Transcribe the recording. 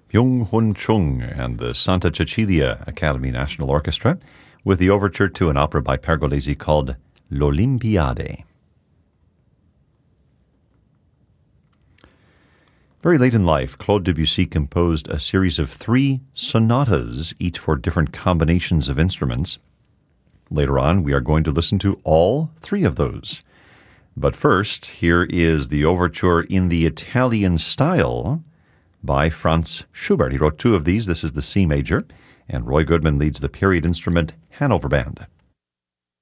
Byung-Hun Chung and the Santa Cecilia Academy National Orchestra with the overture to an opera by Pergolesi called L'Olympiade. Very late in life, Claude Debussy composed a series of 3 sonatas, each for different combinations of instruments. Later on, we are going to listen to all 3 of those. But first, here is the overture in the Italian style by Franz Schubert. He wrote 2 of these. This is the C major, and Roy Goodman leads the period instrument Hanover Band.